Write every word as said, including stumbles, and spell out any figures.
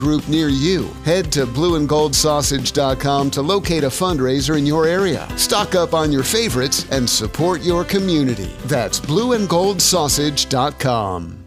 group near you. Head to blue and gold sausage dot com to locate a fundraiser in your area. Stock up on your favorites and support your community. That's blue and gold sausage dot com.